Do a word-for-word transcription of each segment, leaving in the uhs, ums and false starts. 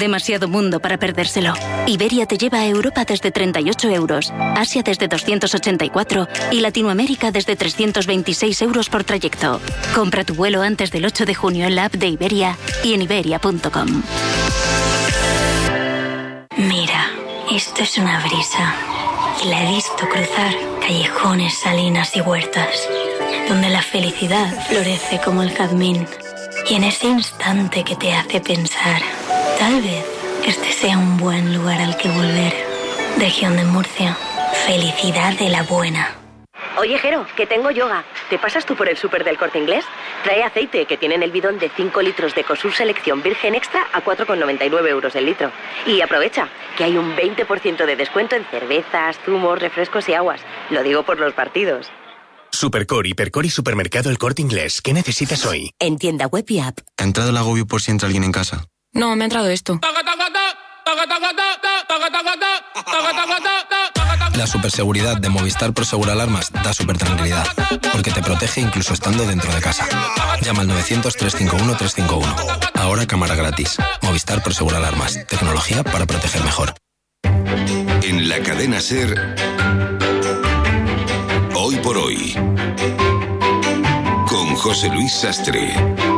demasiado mundo para perdérselo. Iberia te lleva a Europa desde treinta y ocho euros, Asia desde doscientos ochenta y cuatro y Latinoamérica desde trescientos veintiséis euros por trayecto. Compra tu vuelo antes del ocho de junio en la app de Iberia y en iberia punto com. Mira, esto es una brisa. Y la he visto cruzar callejones, salinas y huertas, donde la felicidad florece como el jazmín. Y en ese instante que te hace pensar, tal vez este sea un buen lugar al que volver. Región de Murcia, felicidad de la buena. Oye, Jero, que tengo yoga. ¿Te pasas tú por el súper del Corte Inglés? Trae aceite, que tienen el bidón de cinco litros de Ecosur Selección Virgen Extra a cuatro con noventa y nueve euros el litro. Y aprovecha, que hay un veinte por ciento de descuento en cervezas, zumos, refrescos y aguas. Lo digo por los partidos. Supercore, Hipercore y Supermercado El Corte Inglés. ¿Qué necesitas hoy? En tienda web y app. ¿Ha entrado el agobio por si entra alguien en casa? No, me ha entrado esto. La superseguridad de Movistar Prosegur Alarmas da super tranquilidad, porque te protege incluso estando dentro de casa. Llama al novecientos, trescientos cincuenta y uno, trescientos cincuenta y uno. Ahora cámara gratis. Movistar Prosegur Alarmas. Tecnología para proteger mejor. En la cadena SER, Hoy por Hoy, con José Luis Sastre.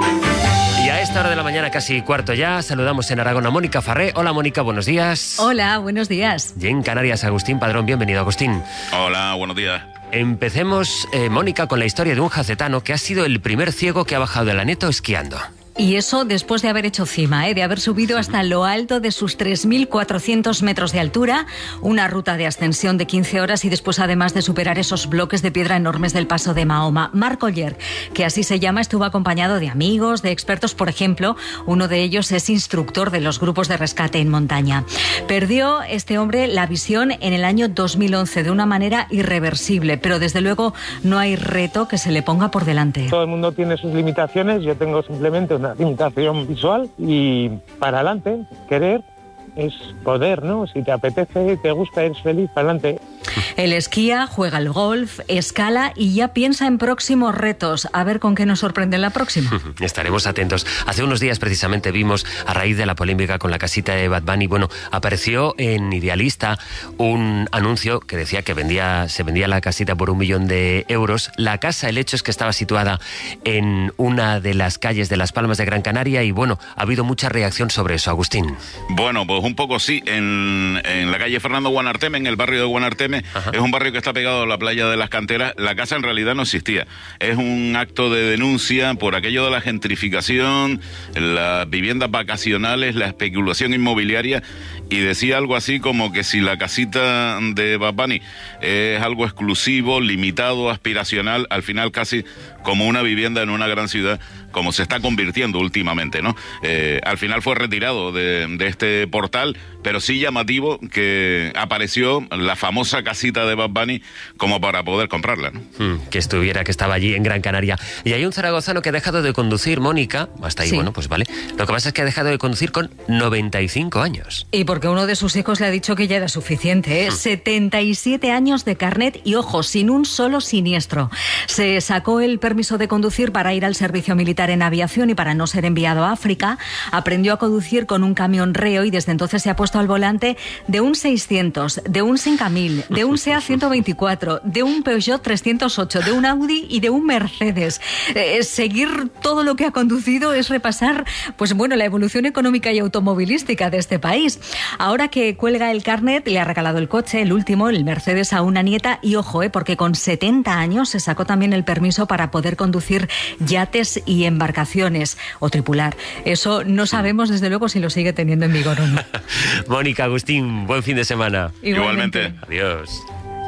Y a esta hora de la mañana, casi cuarto ya, saludamos en Aragón a Mónica Farré. Hola, Mónica, buenos días. Hola, buenos días. Y en Canarias, Agustín Padrón. Bienvenido, Agustín. Hola, buenos días. Empecemos, eh, Mónica, con la historia de un jacetano que ha sido el primer ciego que ha bajado de la Aneto esquiando. Y eso después de haber hecho cima, ¿eh? de haber subido hasta lo alto de sus tres mil cuatrocientos metros de altura, una ruta de ascensión de quince horas y después además de superar esos bloques de piedra enormes del Paso de Mahoma. Marc Oller, que así se llama, estuvo acompañado de amigos, de expertos, por ejemplo, uno de ellos es instructor de los grupos de rescate en montaña. Perdió este hombre la visión en el año dos mil once de una manera irreversible, pero desde luego no hay reto que se le ponga por delante. Todo el mundo tiene sus limitaciones, yo tengo simplemente una limitación visual y para adelante, querer es poder, ¿no? Si te apetece, te gusta, eres feliz, para adelante. Él esquía, juega al golf, escala y ya piensa en próximos retos. A ver con qué nos sorprende en la próxima. Estaremos atentos. Hace unos días precisamente vimos, a raíz de la polémica con la casita de Bad Bunny, bueno, apareció en Idealista un anuncio que decía que vendía, se vendía la casita por un millón de euros. La casa, el hecho es que estaba situada en una de las calles de Las Palmas de Gran Canaria y bueno, ha habido mucha reacción sobre eso, Agustín. Bueno, pues un poco sí, en, en la calle Fernando Guanarteme, en el barrio de Guanarteme. Ajá. Es un barrio que está pegado a la playa de las Canteras. La casa en realidad no existía. Es un acto de denuncia por aquello de la gentrificación, las viviendas vacacionales, la especulación inmobiliaria, y decía algo así como que si la casita de Bad Bunny es algo exclusivo, limitado, aspiracional, al final casi como una vivienda en una gran ciudad, como se está convirtiendo últimamente, ¿no? Eh, al final fue retirado de, de este portal, pero sí llamativo que apareció la famosa casita de Bad Bunny como para poder comprarla, ¿no? Mm, que estuviera, que estaba allí en Gran Canaria. Y hay un zaragozano que ha dejado de conducir, Mónica, hasta ahí, sí. Bueno, pues vale. Lo que pasa es que ha dejado de conducir con noventa y cinco años. Y porque uno de sus hijos le ha dicho que ya era suficiente, ¿eh? Mm. setenta y siete años de carnet y, ojo, sin un solo siniestro. Se sacó el permiso de conducir para ir al servicio militar en aviación y para no ser enviado a África. Aprendió a conducir con un camión Reo y desde entonces se ha puesto al volante de un seiscientos, de un Cinca mil, de un SEAT ciento veinticuatro, de un Peugeot trescientos ocho, de un Audi y de un Mercedes. Eh, seguir todo lo que ha conducido es repasar, pues bueno, la evolución económica y automovilística de este país. Ahora que cuelga el carnet, le ha regalado el coche, el último, el Mercedes, a una nieta y ojo, eh, porque con setenta años se sacó también el permiso para poder conducir yates y embarcaciones o tripular. Eso no sabemos desde luego si lo sigue teniendo en vigor o no. Mónica, Agustín, buen fin de semana. Igualmente. Igualmente. Adiós.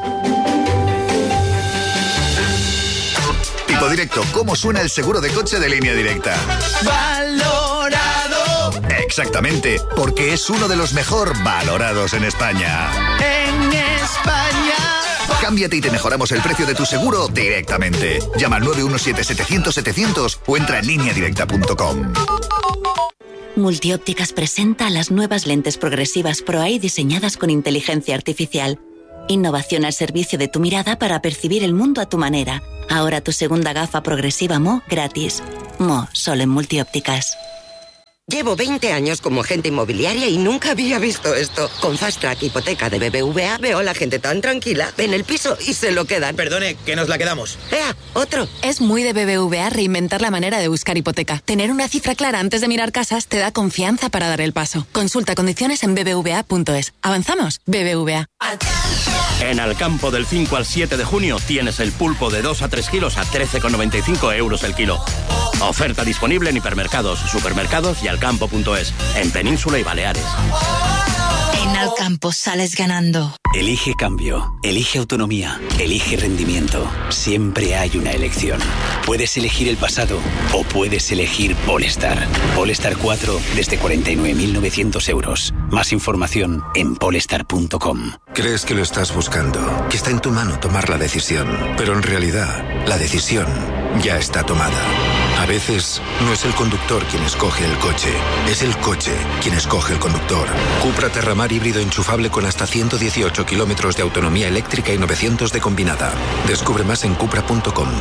Tipo Directo, ¿cómo suena el seguro de coche de Línea Directa? Valorado. Exactamente, porque es uno de los mejor valorados en España. En España. Cámbiate y te mejoramos el precio de tu seguro directamente. Llama al nueve uno siete, setecientos, setecientos o entra en línea directa punto com. Multiópticas presenta las nuevas lentes progresivas ProEye diseñadas con inteligencia artificial. Innovación al servicio de tu mirada para percibir el mundo a tu manera. Ahora tu segunda gafa progresiva M O gratis. M O, solo en Multiópticas. Llevo veinte años como agente inmobiliaria y nunca había visto esto. Con Fast Track Hipoteca de B B V A veo a la gente tan tranquila. Ven el piso y se lo quedan. Perdone, que nos la quedamos. ¡Ea, otro! Es muy de B B V A reinventar la manera de buscar hipoteca. Tener una cifra clara antes de mirar casas te da confianza para dar el paso. Consulta condiciones en b b v a punto es. ¿Avanzamos? B B V A. En Alcampo del cinco al siete de junio tienes el pulpo de dos a tres kilos a trece con noventa y cinco euros el kilo. Oferta disponible en hipermercados, supermercados y alcampo punto es, en Península y Baleares. En Alcampo sales ganando. Elige cambio, elige autonomía, elige rendimiento. Siempre hay una elección. Puedes elegir el pasado o puedes elegir Polestar. Polestar cuatro desde cuarenta y nueve mil novecientos euros. Más información en polestar punto com. Crees que lo estás buscando, que está en tu mano tomar la decisión, pero en realidad la decisión ya está tomada. A veces no es el conductor quien escoge el coche, es el coche quien escoge el conductor. Cupra Terramar híbrido enchufable con hasta ciento dieciocho kilómetros de autonomía eléctrica y novecientos de combinada. Descubre más en cupra punto com.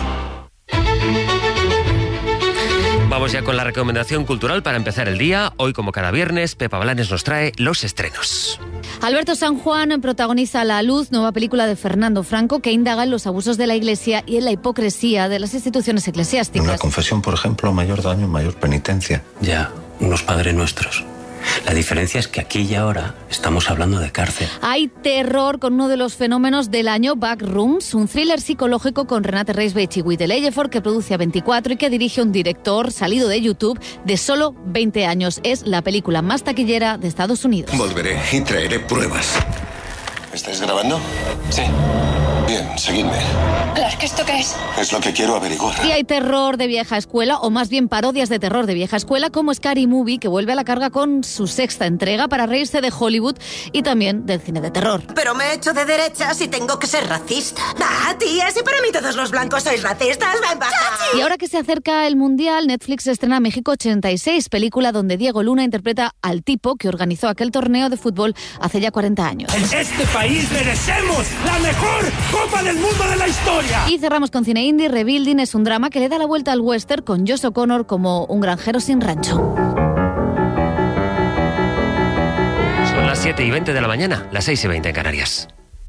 Vamos ya con la recomendación cultural para empezar el día. Hoy, como cada viernes, Pepa Blanes nos trae los estrenos. Alberto San Juan protagoniza La Luz, nueva película de Fernando Franco que indaga en los abusos de la Iglesia y en la hipocresía de las instituciones eclesiásticas. Una confesión, por ejemplo, mayor daño, mayor penitencia. Ya, unos Padre Nuestros. La diferencia es que aquí y ahora estamos hablando de cárcel. Hay terror con uno de los fenómenos del año, Backrooms, un thriller psicológico con Renate Reisbech y Whittle Ejiofor que produce A veinticuatro y que dirige un director salido de YouTube de solo veinte años. Es la película más taquillera de Estados Unidos. Volveré y traeré pruebas. ¿Estáis grabando? Sí. Bien, seguidme. Claro, ¿que esto qué es? Es lo que quiero averiguar. Y hay terror de vieja escuela, o más bien parodias de terror de vieja escuela, como Scary Movie, que vuelve a la carga con su sexta entrega para reírse de Hollywood y también del cine de terror. Pero me he hecho de derechas y tengo que ser racista. Ah, tía, si para mí todos los blancos sois racistas, ven para acá. Y ahora que se acerca el Mundial, Netflix estrena México ochenta y seis, película donde Diego Luna interpreta al tipo que organizó aquel torneo de fútbol hace ya cuarenta años. En este país merecemos la mejor Copa del Mundo de la historia. Y cerramos con cine indie. Rebuilding es un drama que le da la vuelta al western con Josh O'Connor como un granjero sin rancho. Son las siete y veinte de la mañana, las seis y veinte en Canarias.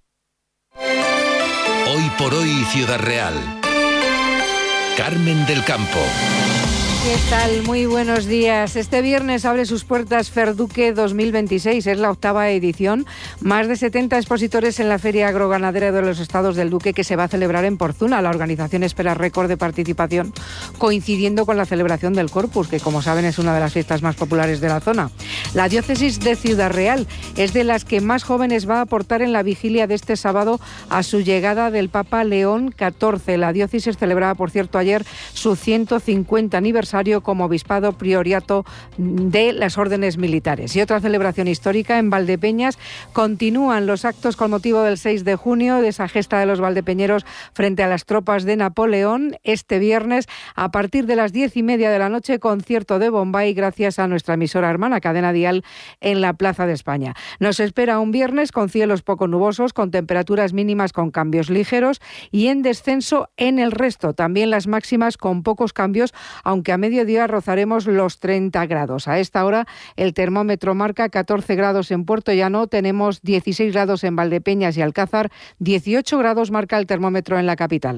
Hoy por hoy, Ciudad Real. Carmen del Campo. ¿Qué tal? Muy buenos días. Este viernes abre sus puertas Ferduque dos mil veintiséis. Es la octava edición. Más de setenta expositores en la Feria Agroganadera de los Estados del Duque que se va a celebrar en Porzuna. La organización espera récord de participación coincidiendo con la celebración del Corpus, que como saben es una de las fiestas más populares de la zona. La diócesis de Ciudad Real es de las que más jóvenes va a aportar en la vigilia de este sábado a su llegada del Papa León catorce. La diócesis celebraba, por cierto, ayer su ciento cincuenta aniversario como obispado prioriato de las órdenes militares. Y otra celebración histórica en Valdepeñas. Continúan los actos con motivo del seis de junio, de esa gesta de los valdepeñeros frente a las tropas de Napoleón. Este viernes, a partir de las diez y media de la noche, concierto de Bombay gracias a nuestra emisora hermana Cadena Dial en la Plaza de España. Nos espera un viernes con cielos poco nubosos, con temperaturas mínimas con cambios ligeros y en descenso en el resto. También las máximas con pocos cambios, aunque a mediodía rozaremos los treinta grados. A esta hora el termómetro marca catorce grados en Puerto Llano, tenemos dieciséis grados en Valdepeñas y Alcázar, dieciocho grados marca el termómetro en la capital.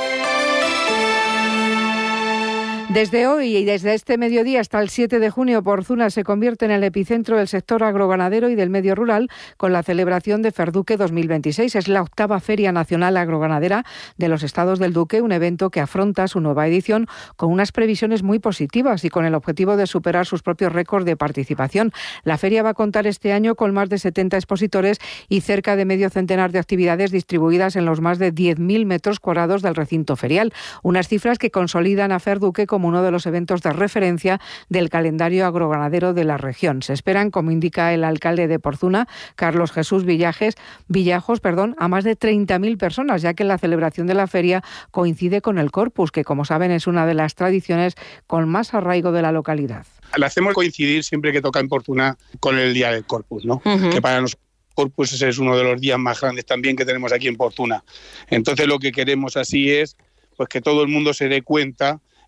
Desde hoy y desde este mediodía hasta el siete de junio, Porzuna se convierte en el epicentro del sector agroganadero y del medio rural con la celebración de Ferduque dos mil veintiséis. Es la octava Feria Nacional Agroganadera de los Estados del Duque, un evento que afronta su nueva edición con unas previsiones muy positivas y con el objetivo de superar sus propios récords de participación. La feria va a contar este año con más de setenta expositores y cerca de medio centenar de actividades distribuidas en los más de diez mil metros cuadrados del recinto ferial. Unas cifras que consolidan a Ferduque como uno de los eventos de referencia del calendario agroganadero de la región. Se esperan, como indica el alcalde de Porzuna, Carlos Jesús Villajes, Villajos, perdón, a más de treinta mil personas, ya que la celebración de la feria coincide con el Corpus, que como saben es una de las tradiciones con más arraigo de la localidad. La hacemos coincidir siempre que toca en Porzuna con el día del Corpus, ¿no? Uh-huh. Que para nosotros Corpus ese es uno de los días más grandes también que tenemos aquí en Porzuna. Entonces lo que queremos así es pues que todo el mundo se dé cuenta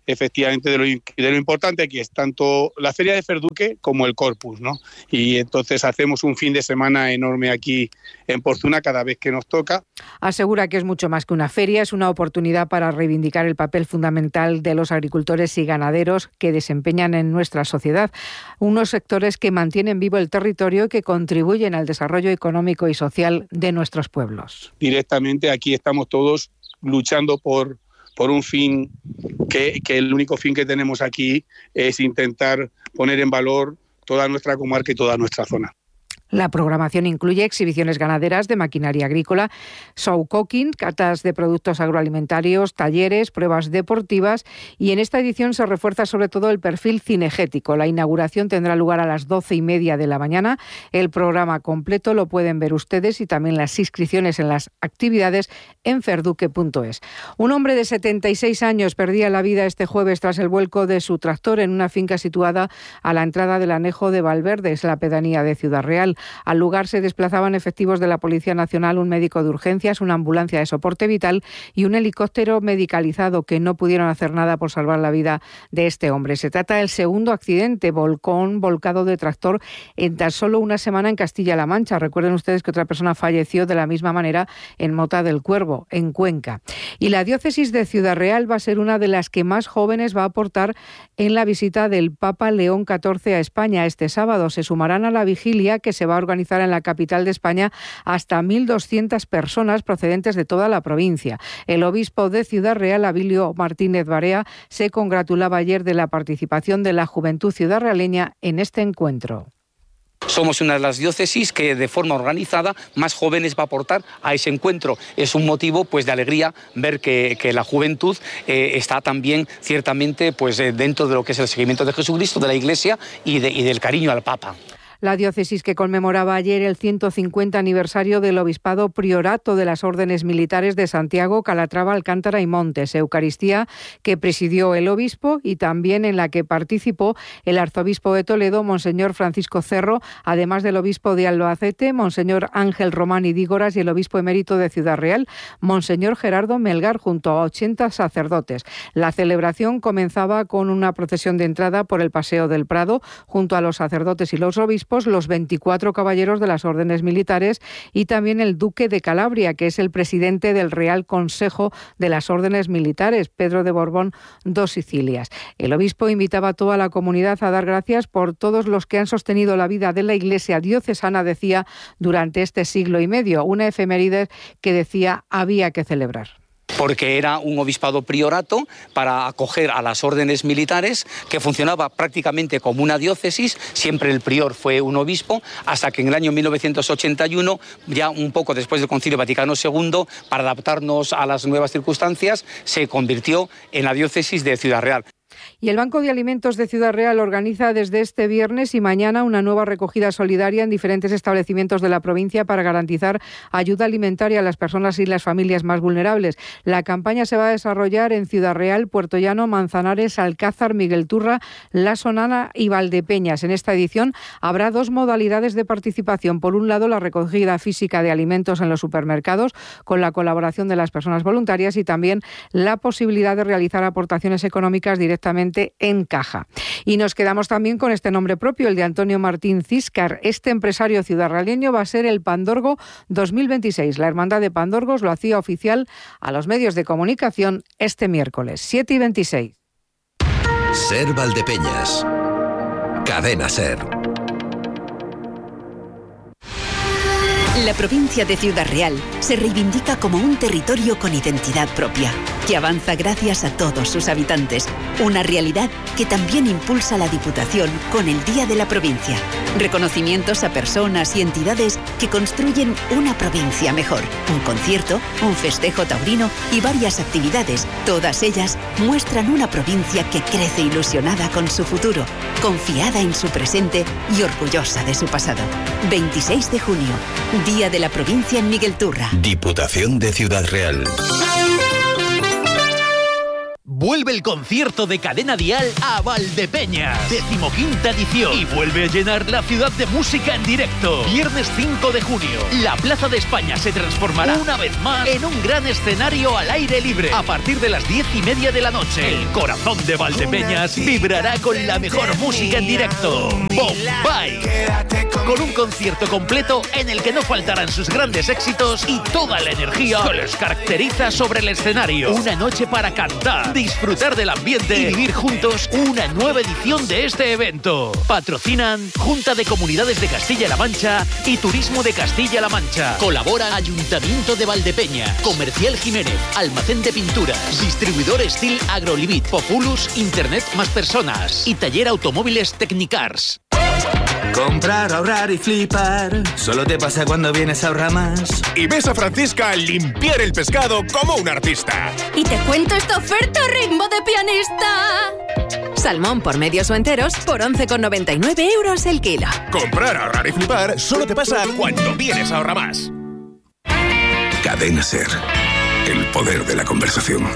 efectivamente de lo, de lo importante que es tanto la Feria de Ferduque como el Corpus, ¿no? Y entonces hacemos un fin de semana enorme aquí en Portuna cada vez que nos toca. Asegura que es mucho más que una feria, es una oportunidad para reivindicar el papel fundamental de los agricultores y ganaderos que desempeñan en nuestra sociedad, unos sectores que mantienen vivo el territorio y que contribuyen al desarrollo económico y social de nuestros pueblos. Directamente aquí estamos todos luchando por, por un fin que, que el único fin que tenemos aquí es intentar poner en valor toda nuestra comarca y toda nuestra zona. La programación incluye exhibiciones ganaderas de maquinaria agrícola, show cooking, catas de productos agroalimentarios, talleres, pruebas deportivas y en esta edición se refuerza sobre todo el perfil cinegético. La inauguración tendrá lugar a las doce y media de la mañana. El programa completo lo pueden ver ustedes y también las inscripciones en las actividades en ferduque punto es. Un hombre de setenta y seis años perdía la vida este jueves tras el vuelco de su tractor en una finca situada a la entrada del anejo de Valverde, es la pedanía de Ciudad Real. Al lugar se desplazaban efectivos de la Policía Nacional, un médico de urgencias, una ambulancia de soporte vital y un helicóptero medicalizado que no pudieron hacer nada por salvar la vida de este hombre. Se trata del segundo accidente, volcón, volcado de tractor en tan solo una semana en Castilla-La Mancha. Recuerden ustedes que otra persona falleció de la misma manera en Mota del Cuervo, en Cuenca. Y la diócesis de Ciudad Real va a ser una de las que más jóvenes va a aportar en la visita del Papa León catorce a España. Este sábado se sumarán a la vigilia que se va a organizar en la capital de España hasta mil doscientas personas procedentes de toda la provincia. El obispo de Ciudad Real, Abilio Martínez Barea, se congratulaba ayer de la participación de la juventud ciudadraleña en este encuentro. Somos una de las diócesis que de forma organizada más jóvenes va a aportar a ese encuentro. Es un motivo pues de alegría ver que, que la juventud eh, está también ciertamente pues eh, dentro de lo que es el seguimiento de Jesucristo, de la Iglesia y, de, y del cariño al Papa. La diócesis que conmemoraba ayer el ciento cincuenta aniversario del Obispado Priorato de las Órdenes Militares de Santiago, Calatrava, Alcántara y Montes. Eucaristía que presidió el obispo y también en la que participó el arzobispo de Toledo, Monseñor Francisco Cerro, además del obispo de Albacete, Monseñor Ángel Román y Dígoras y el obispo emérito de Ciudad Real, Monseñor Gerardo Melgar, junto a ochenta sacerdotes. La celebración comenzaba con una procesión de entrada por el Paseo del Prado, junto a los sacerdotes y los obispos, los veinticuatro caballeros de las órdenes militares y también el duque de Calabria, que es el presidente del Real Consejo de las Órdenes Militares, Pedro de Borbón dos Sicilias. El obispo invitaba a toda la comunidad a dar gracias por todos los que han sostenido la vida de la Iglesia diocesana, decía, durante este siglo y medio, una efeméride que decía había que celebrar. Porque era un obispado priorato para acoger a las órdenes militares que funcionaba prácticamente como una diócesis. Siempre el prior fue un obispo, hasta que en el año mil novecientos ochenta y uno, ya un poco después del Concilio Vaticano segundo, para adaptarnos a las nuevas circunstancias, se convirtió en la diócesis de Ciudad Real. Y el Banco de Alimentos de Ciudad Real organiza desde este viernes y mañana una nueva recogida solidaria en diferentes establecimientos de la provincia para garantizar ayuda alimentaria a las personas y las familias más vulnerables. La campaña se va a desarrollar en Ciudad Real, Puerto Llano, Manzanares, Alcázar, Miguel Turra, La Sonana y Valdepeñas. En esta edición habrá dos modalidades de participación. Por un lado, la recogida física de alimentos en los supermercados con la colaboración de las personas voluntarias y también la posibilidad de realizar aportaciones económicas directamente en caja. Y nos quedamos también con este nombre propio, el de Antonio Martín Ciscar. Este empresario ciudadraleño va a ser el Pandorgo dos mil veintiséis. La Hermandad de Pandorgos lo hacía oficial a los medios de comunicación este miércoles, siete y veintiséis. Ser Valdepeñas. Cadena Ser. La provincia de Ciudad Real se reivindica como un territorio con identidad propia, que avanza gracias a todos sus habitantes. Una realidad que también impulsa la Diputación con el Día de la Provincia. Reconocimientos a personas y entidades que construyen una provincia mejor. Un concierto, un festejo taurino y varias actividades. Todas ellas muestran una provincia que crece ilusionada con su futuro, confiada en su presente y orgullosa de su pasado. veintiséis de junio, Día de la Provincia en Miguel Turra. Diputación de Ciudad Real. vuelve el concierto de Cadena Dial a Valdepeñas, decimoquinta edición, y vuelve a llenar la ciudad de música en directo. Viernes cinco de junio, la Plaza de España se transformará una vez más en un gran escenario al aire libre. A partir de las diez y media de la noche, el corazón de Valdepeñas vibrará con la mejor música en directo. Bombay, con un concierto completo en el que no faltarán sus grandes éxitos y toda la energía que les caracteriza sobre el escenario. Una noche para cantar, disfrutar del ambiente y vivir juntos una nueva edición de este evento. Patrocinan Junta de Comunidades de Castilla-La Mancha y Turismo de Castilla-La Mancha. Colaboran Ayuntamiento de Valdepeñas, Comercial Jiménez, Almacén de Pinturas, Distribuidor Steel Agrolivit, Populus, Internet más Personas y Taller Automóviles Technicars. Comprar, ahorrar y flipar solo te pasa cuando vienes a Ahorramás. Y ves a Francisca limpiar el pescado como un artista. Y te cuento esta oferta ritmo de pianista. Salmón por medios o enteros por once con noventa y nueve euros el kilo. Comprar, ahorrar y flipar solo te pasa cuando vienes a Ahorramás. Cadena Ser. El poder de la conversación.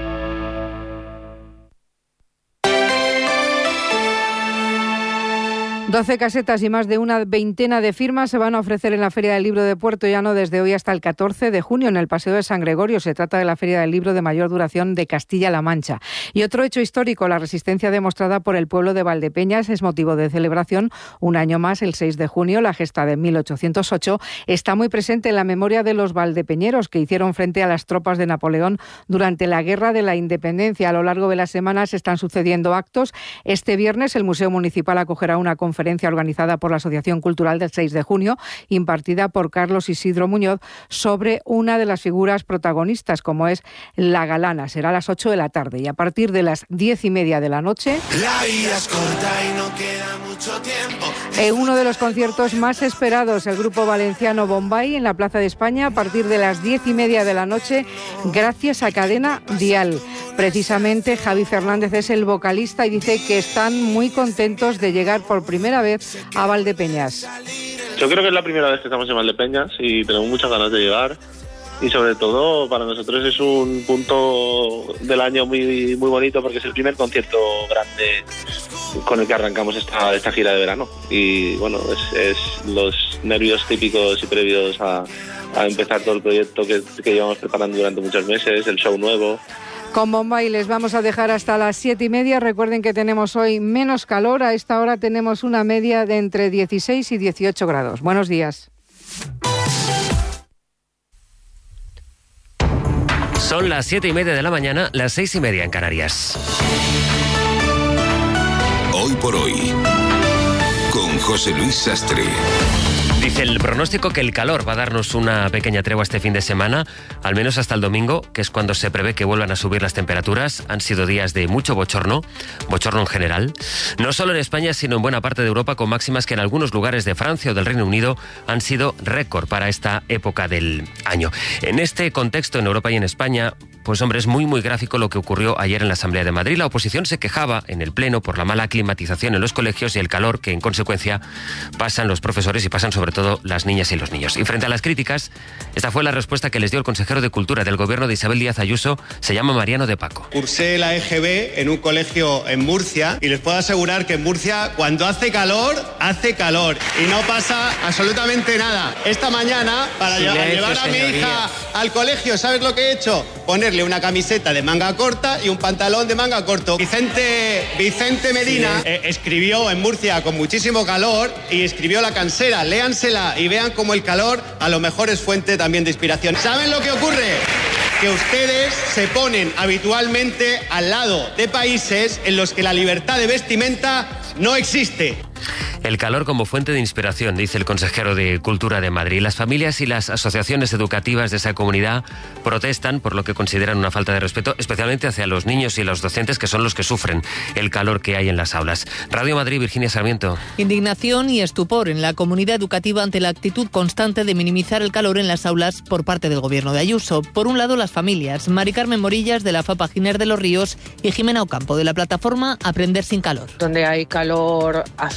doce casetas y más de una veintena de firmas se van a ofrecer en la Feria del Libro de Puerto Llano desde hoy hasta el catorce de junio en el Paseo de San Gregorio. Se trata de la Feria del Libro de mayor duración de Castilla-La Mancha. Y otro hecho histórico, la resistencia demostrada por el pueblo de Valdepeñas, es motivo de celebración. Un año más, el seis de junio, la gesta de mil ochocientos ocho, está muy presente en la memoria de los valdepeñeros que hicieron frente a las tropas de Napoleón durante la Guerra de la Independencia. A lo largo de las semanas están sucediendo actos. Este viernes el Museo Municipal acogerá una conferencia conferencia organizada por la Asociación Cultural del seis de junio, impartida por Carlos Isidro Muñoz, sobre una de las figuras protagonistas, como es la galana. Será a las ocho de la tarde y a partir de las diez y media de la noche, la vida es corta y no queda mucho tiempo. En uno de los conciertos más esperados, el grupo valenciano Bombay en la Plaza de España, a partir de las diez y media de la noche, gracias a Cadena Dial. Precisamente Javi Fernández es el vocalista y dice que están muy contentos de llegar por primera vez a Valdepeñas. Yo creo que es la primera vez que estamos en Valdepeñas y tenemos muchas ganas de llegar, y sobre todo para nosotros es un punto del año muy muy bonito porque es el primer concierto grande con el que arrancamos esta, esta gira de verano, y bueno, es, es los nervios típicos y previos a, a empezar todo el proyecto que, que llevamos preparando durante muchos meses, el show nuevo. Con Bombay les vamos a dejar hasta las siete y media. Recuerden que tenemos hoy menos calor. A esta hora tenemos una media de entre dieciséis y dieciocho grados. Buenos días. Son las siete y media de la mañana, las seis y media en Canarias. Hoy por hoy, con José Luis Sastre. Dice el pronóstico que el calor va a darnos una pequeña tregua este fin de semana, al menos hasta el domingo, que es cuando se prevé que vuelvan a subir las temperaturas. Han sido días de mucho bochorno, bochorno en general, no solo en España, sino en buena parte de Europa, con máximas que en algunos lugares de Francia o del Reino Unido han sido récord para esta época del año. En este contexto, en Europa y en España, pues hombre, es muy muy gráfico lo que ocurrió ayer en la Asamblea de Madrid. La oposición se quejaba en el Pleno por la mala climatización en los colegios y el calor que en consecuencia pasan los profesores y pasan sobre todo las niñas y los niños. Y frente a las críticas, esta fue la respuesta que les dio el consejero de Cultura del gobierno de Isabel Díaz Ayuso, se llama Mariano de Paco. Cursé la E G B en un colegio en Murcia y les puedo asegurar que en Murcia cuando hace calor, hace calor y no pasa absolutamente nada. Esta mañana, para Silencio, llevar a mi señoría. hija al colegio, ¿sabes lo que he hecho? Ponerle una camiseta de manga corta y un pantalón de manga corto. Vicente, Vicente Medina eh, escribió en Murcia con muchísimo calor y escribió La Cansera. Léansela y vean cómo el calor a lo mejor es fuente también de inspiración. ¿Saben lo que ocurre? Que ustedes se ponen habitualmente al lado de países en los que la libertad de vestimenta no existe. El calor como fuente de inspiración, dice el consejero de Cultura de Madrid. Las familias y las asociaciones educativas de esa comunidad protestan por lo que consideran una falta de respeto, especialmente hacia los niños y los docentes, que son los que sufren el calor que hay en las aulas. Radio Madrid, Virginia Sarmiento. Indignación y estupor en la comunidad educativa ante la actitud constante de minimizar el calor en las aulas por parte del gobierno de Ayuso. Por un lado, las familias. Mari Carmen Morillas, de la FAPA Giner de los Ríos, y Jimena Ocampo, de la plataforma Aprender sin Calor. Donde hay calor, hace calor.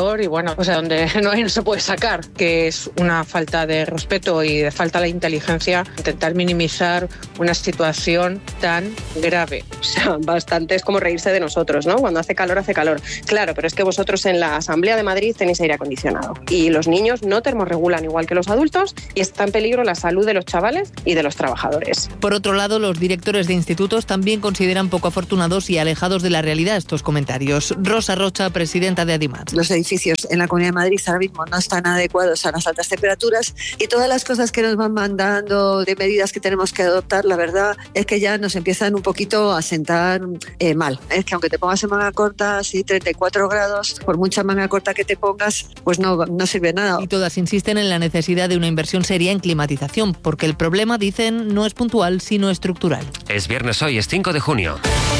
calor y bueno, o sea, donde no, no se puede sacar, que es una falta de respeto y de falta de inteligencia intentar minimizar una situación tan grave. O sea, bastante es como reírse de nosotros, ¿no? Cuando hace calor, hace calor. Claro, pero es que vosotros en la Asamblea de Madrid tenéis aire acondicionado y los niños no termorregulan igual que los adultos y está en peligro la salud de los chavales y de los trabajadores. Por otro lado, los directores de institutos también consideran poco afortunados y alejados de la realidad estos comentarios. Rosa Rocha, presidenta de Adimat. Los edificios en la Comunidad de Madrid ahora mismo no están adecuados a las altas temperaturas y todas las cosas que nos van mandando de medidas que tenemos que adoptar, la verdad es que ya nos empiezan un poquito a sentar eh, mal. Es que aunque te pongas en manga corta, así treinta y cuatro grados, por mucha manga corta que te pongas, pues no, no sirve nada. Y todas insisten en la necesidad de una inversión seria en climatización, porque el problema, dicen, no es puntual, sino estructural. Es viernes hoy, es cinco de junio.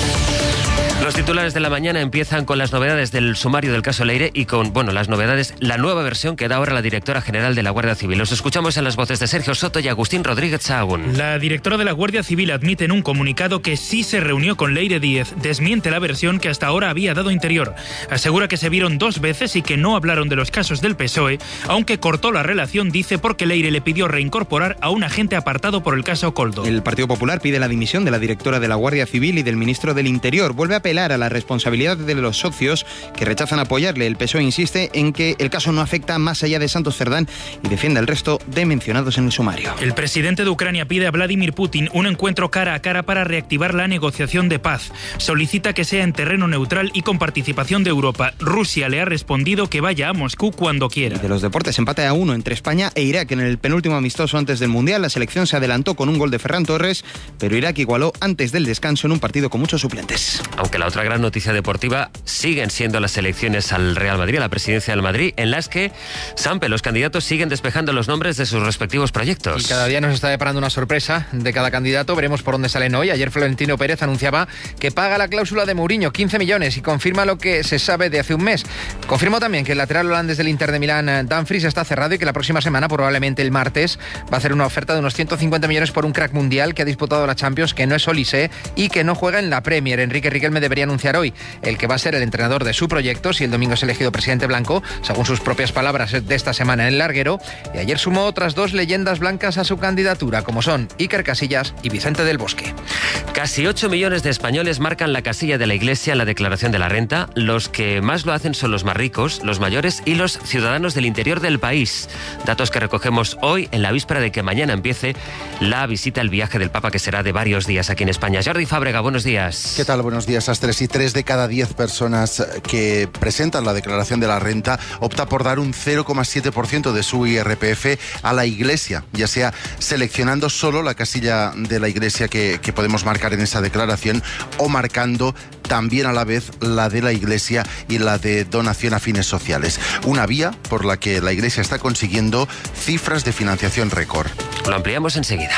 Los titulares de la mañana empiezan con las novedades del sumario del caso Leire y con, bueno, las novedades, la nueva versión que da ahora la directora general de la Guardia Civil. Los escuchamos en las voces de Sergio Soto y Agustín Rodríguez Sahagún. La directora de la Guardia Civil admite en un comunicado que sí se reunió con Leire Díez. Desmiente la versión que hasta ahora había dado Interior. Asegura que se vieron dos veces y que no hablaron de los casos del P S O E, aunque cortó la relación, dice, porque Leire le pidió reincorporar a un agente apartado por el caso Koldo. El Partido Popular pide la dimisión de la directora de la Guardia Civil y del ministro del Interior. Vuelve a apelar a la responsabilidad de los socios que rechazan apoyarle. El P S O E insiste en que el caso no afecta más allá de Santos Cerdán y defiende el resto de mencionados en el sumario. El presidente de Ucrania pide a Vladimir Putin un encuentro cara a cara para reactivar la negociación de paz. Solicita que sea en terreno neutral y con participación de Europa. Rusia le ha respondido que vaya a Moscú cuando quiera. Y de los deportes, empate a uno entre España e Irak en el penúltimo amistoso antes del Mundial. La selección se adelantó con un gol de Ferran Torres, pero Irak igualó antes del descanso en un partido con muchos suplentes. Aunque la otra gran noticia deportiva siguen siendo las elecciones al Real Madrid, a la presidencia del Madrid, en las que, Sampe, los candidatos siguen despejando los nombres de sus respectivos proyectos. Y cada día nos está deparando una sorpresa de cada candidato. Veremos por dónde salen hoy. Ayer Florentino Pérez anunciaba que paga la cláusula de Mourinho, quince millones, y confirma lo que se sabe de hace un mes. Confirmó también que el lateral holandés del Inter de Milán, Dumfries, está cerrado y que la próxima semana, probablemente el martes, va a hacer una oferta de unos ciento cincuenta millones por un crack mundial que ha disputado la Champions, que no es Olise y que no juega en la Premier. Enrique Riquelme debería anunciar hoy el que va a ser el entrenador de su proyecto si el domingo es elegido presidente blanco, según sus propias palabras de esta semana en el larguero. Y ayer sumó otras dos leyendas blancas a su candidatura, como son Iker Casillas y Vicente del Bosque. Casi ocho millones de españoles marcan la casilla de la Iglesia en la declaración de la renta. Los que más lo hacen son los más ricos, los mayores y los ciudadanos del interior del país. Datos que recogemos hoy en la víspera de que mañana empiece la visita, el viaje del Papa, que será de varios días aquí en España. Jordi Fábrega, buenos días. ¿Qué tal? Buenos días, Astres. Y tres de cada diez personas que presentan la declaración de la renta opta por dar un cero coma siete por ciento de su I R P F a la Iglesia, ya sea seleccionando solo la casilla de la Iglesia que, que podemos marcar en esa declaración o marcando también a la vez la de la Iglesia y la de donación a fines sociales. Una vía por la que la Iglesia está consiguiendo cifras de financiación récord. Lo ampliamos enseguida.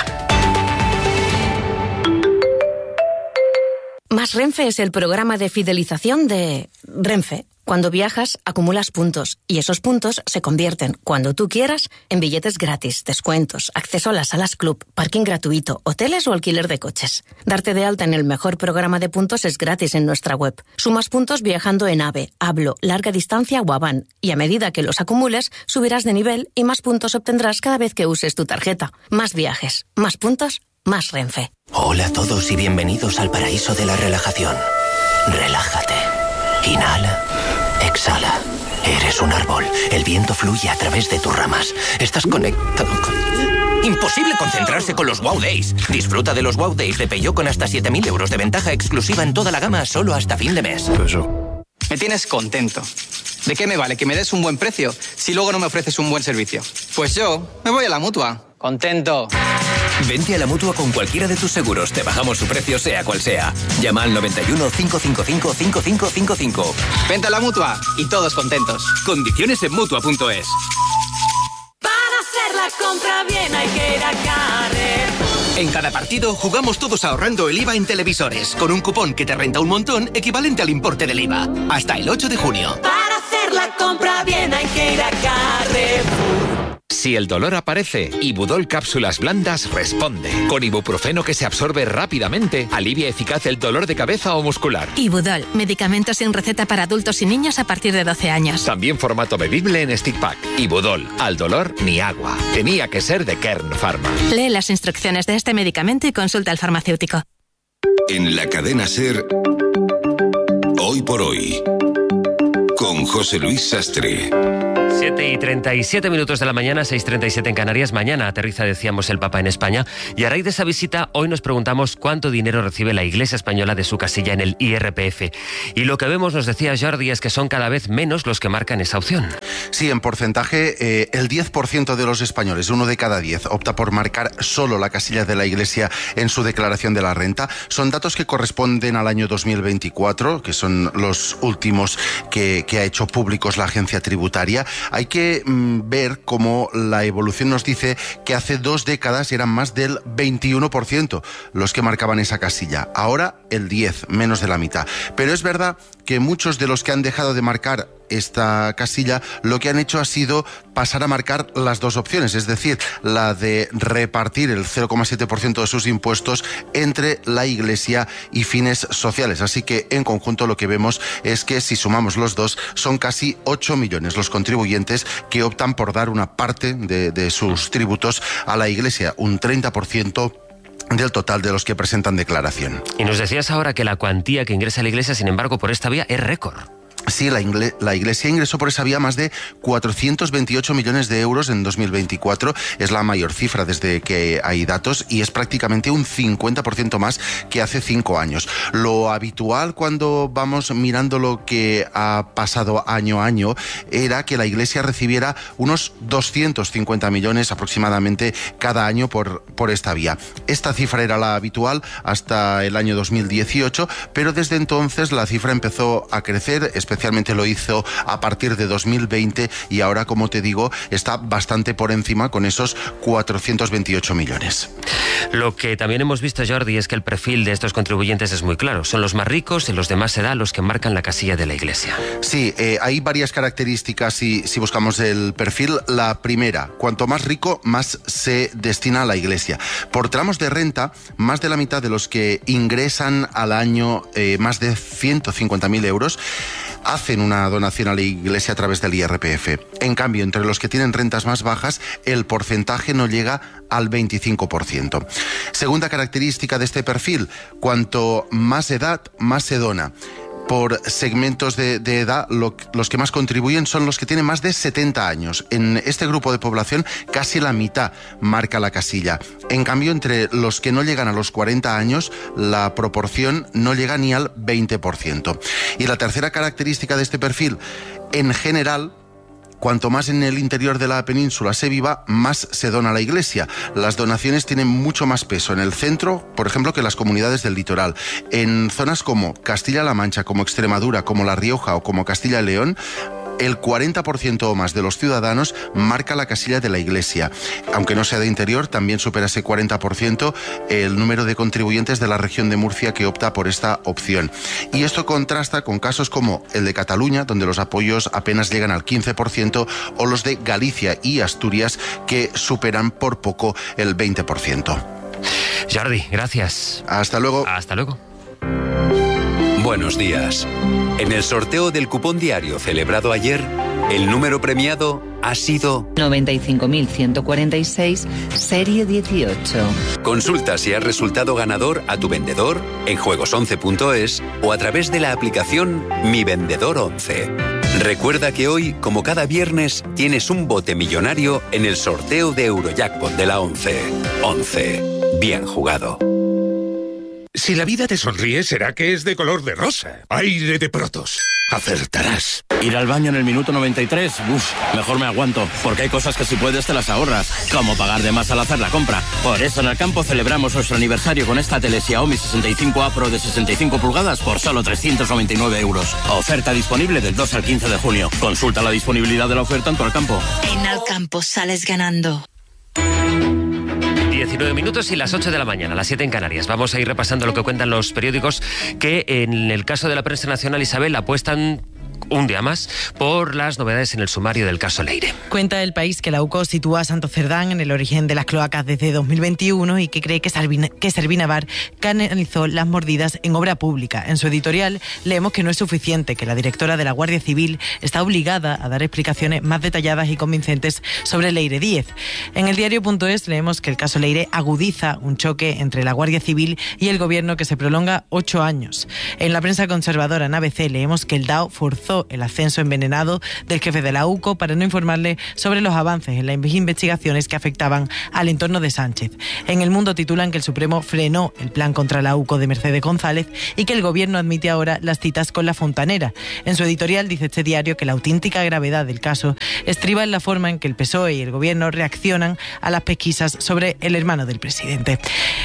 Más Renfe es el programa de fidelización de Renfe. Cuando viajas, acumulas puntos y esos puntos se convierten, cuando tú quieras, en billetes gratis, descuentos, acceso a las salas club, parking gratuito, hoteles o alquiler de coches. Darte de alta en el mejor programa de puntos es gratis en nuestra web. Sumas puntos viajando en AVE, Hablo, Larga Distancia o Avan, y a medida que los acumules, subirás de nivel y más puntos obtendrás cada vez que uses tu tarjeta. Más viajes, más puntos, más Renfe. Hola a todos y bienvenidos al paraíso de la relajación. Relájate. Inhala. Exhala. Eres un árbol. El viento fluye a través de tus ramas. Estás conectado con... Imposible concentrarse con los Wow Days. Disfruta de los Wow Days de Peugeot con hasta siete mil euros de ventaja exclusiva en toda la gama solo hasta fin de mes. Me tienes contento. ¿De qué me vale que me des un buen precio si luego no me ofreces un buen servicio? Pues yo me voy a la Mutua. Contento. Vente a la Mutua con cualquiera de tus seguros. Te bajamos su precio sea cual sea. Llama al noventa y uno, cinco cinco cinco, cinco cinco cinco cinco. Vente a la Mutua y todos contentos. Condiciones en Mutua punto es. Para hacer la compra bien hay que ir a Carrefour. En cada partido jugamos todos ahorrando el I V A en televisores, con un cupón que te renta un montón equivalente al importe del I V A. Hasta el ocho de junio. Para hacer la compra bien hay que ir a Carrefour. Si el dolor aparece, Ibudol Cápsulas Blandas responde. Con ibuprofeno que se absorbe rápidamente, alivia eficaz el dolor de cabeza o muscular. Ibudol, medicamento sin receta para adultos y niños a partir de doce años. También formato bebible en stick pack. Ibudol, al dolor ni agua. Tenía que ser de Kern Pharma. Lee las instrucciones de este medicamento y consulta al farmacéutico. En la cadena SER, Hoy por Hoy, con José Luis Sastre. siete y treinta y siete minutos de la mañana, seis y treinta y siete en Canarias. Mañana aterriza, decíamos, el Papa en España. Y a raíz de esa visita, hoy nos preguntamos cuánto dinero recibe la Iglesia española de su casilla en el I R P F. Y lo que vemos, nos decía Jordi, es que son cada vez menos los que marcan esa opción. Sí, en porcentaje, eh, el diez por ciento de los españoles, uno de cada diez, opta por marcar solo la casilla de la Iglesia en su declaración de la renta. Son datos que corresponden al año dos mil veinticuatro, que son los últimos que, que ha hecho públicos la agencia tributaria. Hay que mm, ver cómo la evolución nos dice que hace dos décadas eran más del veintiuno por ciento los que marcaban esa casilla. Ahora el diez por ciento, menos de la mitad. Pero es verdad que muchos de los que han dejado de marcar esta casilla lo que han hecho ha sido pasar a marcar las dos opciones, es decir, la de repartir el cero coma siete por ciento de sus impuestos entre la Iglesia y fines sociales. Así que en conjunto lo que vemos es que si sumamos los dos son casi ocho millones los contribuyentes que optan por dar una parte de, de sus tributos a la Iglesia, un treinta por ciento del total de los que presentan declaración. Y nos decías ahora que la cuantía que ingresa a la Iglesia, sin embargo, por esta vía es récord. Sí, la, ingle- la Iglesia ingresó por esa vía más de cuatrocientos veintiocho millones de euros en dos mil veinticuatro. Es la mayor cifra desde que hay datos y es prácticamente un cincuenta por ciento más que hace cinco años. Lo habitual cuando vamos mirando lo que ha pasado año a año era que la Iglesia recibiera unos doscientos cincuenta millones aproximadamente cada año por, por esta vía. Esta cifra era la habitual hasta el año dos mil dieciocho, pero desde entonces la cifra empezó a crecer, especialmente Especialmente lo hizo a partir de dos mil veinte y ahora, como te digo, está bastante por encima con esos cuatrocientos veintiocho millones. Lo que también hemos visto, Jordi, es que el perfil de estos contribuyentes es muy claro. Son los más ricos y los de más edad los que marcan la casilla de la Iglesia. Sí, eh, hay varias características si, si buscamos el perfil. La primera, cuanto más rico, más se destina a la Iglesia. Por tramos de renta, más de la mitad de los que ingresan al año eh, más de ciento cincuenta mil euros hacen una donación a la Iglesia a través del I R P F. En cambio, entre los que tienen rentas más bajas, el porcentaje no llega al veinticinco por ciento. Segunda característica de este perfil, cuanto más edad, más se dona. Por segmentos de, de edad, lo, los que más contribuyen son los que tienen más de setenta años. En este grupo de población, casi la mitad marca la casilla. En cambio, entre los que no llegan a los cuarenta años, la proporción no llega ni al veinte por ciento. Y la tercera característica de este perfil, en general, cuanto más en el interior de la península se viva, más se dona a la Iglesia. Las donaciones tienen mucho más peso en el centro, por ejemplo, que las comunidades del litoral. En zonas como Castilla-La Mancha, como Extremadura, como La Rioja o como Castilla y León, el cuarenta por ciento o más de los ciudadanos marca la casilla de la Iglesia. Aunque no sea de interior, también supera ese cuarenta por ciento el número de contribuyentes de la región de Murcia que opta por esta opción. Y esto contrasta con casos como el de Cataluña, donde los apoyos apenas llegan al quince por ciento, o los de Galicia y Asturias, que superan por poco el veinte por ciento. Jordi, gracias. Hasta luego. Hasta luego. Buenos días. En el sorteo del cupón diario celebrado ayer, el número premiado ha sido noventa y cinco mil ciento cuarenta y seis, serie dieciocho. Consulta si has resultado ganador a tu vendedor en juegos once punto es o a través de la aplicación Mi Vendedor once. Recuerda que hoy, como cada viernes, tienes un bote millonario en el sorteo de Eurojackpot de la once. once. Bien jugado. Si la vida te sonríe, será que es de color de rosa. Aire de Protos. Acertarás. Ir al baño en el minuto noventa y tres, uff, mejor me aguanto, porque hay cosas que si puedes te las ahorras, como pagar de más al hacer la compra. Por eso en Alcampo celebramos nuestro aniversario con esta tele Xiaomi sesenta y cinco A Pro de sesenta y cinco pulgadas por solo trescientos noventa y nueve euros. Oferta disponible del dos al quince de junio. Consulta la disponibilidad de la oferta en tu Alcampo. En Alcampo sales ganando. diecinueve minutos y las ocho de la mañana, las siete en Canarias. Vamos a ir repasando lo que cuentan los periódicos que en el caso de la prensa nacional, Isabel, apuestan un día más por las novedades en el sumario del caso Leire. Cuenta El País que la U C O sitúa a Santo Cerdán en el origen de las cloacas desde dos mil veintiuno y que cree que Servina, que Servinavar canalizó las mordidas en obra pública. En su editorial leemos que no es suficiente, que la directora de la Guardia Civil está obligada a dar explicaciones más detalladas y convincentes sobre Leire Díez. En el diario.es leemos que el caso Leire agudiza un choque entre la Guardia Civil y el gobierno que se prolonga ocho años. En la prensa conservadora en A B C leemos que el D A O forzó el ascenso envenenado del jefe de la U C O para no informarle sobre los avances en las investigaciones que afectaban al entorno de Sánchez. En El Mundo titulan que el Supremo frenó el plan contra la U C O de Mercedes González y que el gobierno admite ahora las citas con la fontanera. En su editorial dice este diario que la auténtica gravedad del caso estriba en la forma en que el P S O E y el gobierno reaccionan a las pesquisas sobre el hermano del presidente.